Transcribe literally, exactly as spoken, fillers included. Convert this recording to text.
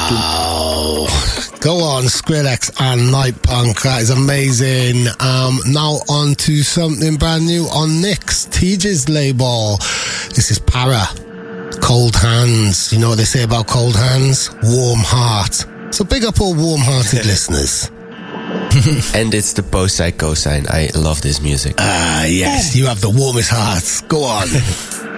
Wow. Go on, Skrillex and Night Punk. That is amazing. Um, now on to something brand new on Nick's Tejas label. This is Para. Cold Hands. You know what they say about cold hands? Warm heart. So big up all warm-hearted listeners. And it's the post-side cosine. I love this music. Ah, yes. You have the warmest hearts. Go on.